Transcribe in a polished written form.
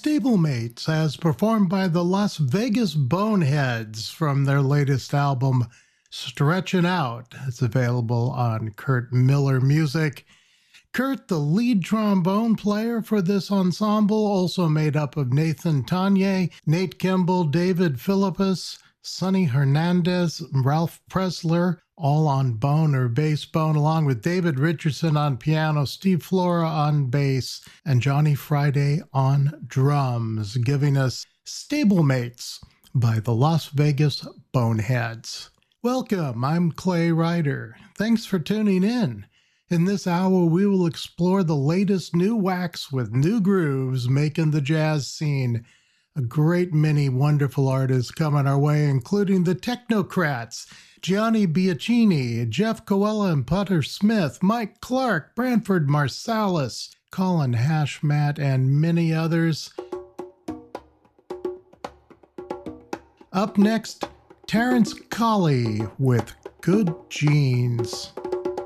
Stablemates, as performed by the Las Vegas Boneheads from their latest album, Stretchin' Out. It's available on Kurt Miller Music. Kurt, the lead trombone player for this ensemble, also made up of Nathan Tanye, Nate Kimball, David Philippus, Sonny Hernandez, Ralph Pressler, all on bone or bass bone, along with David Richardson on piano, Steve Flora on bass, and Johnny Friday on drums, giving us Stablemates by the Las Vegas Boneheads. Welcome, I'm Clay Ryder. Thanks for tuning in. In this hour, we will explore the latest new wax with new grooves making the jazz scene. A great many wonderful artists coming our way, including the Technocrats, Gianni Biacchini, Jeff Coella and Putter Smith, Mike Clark, Branford Marsalis, Colin Hashmat, and many others. Up next, Terence Colley with Good Genes.